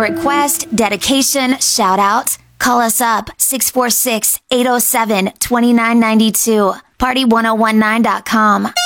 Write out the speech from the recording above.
request, dedication, shout out, call us up 646-807-2992. Party1019.com.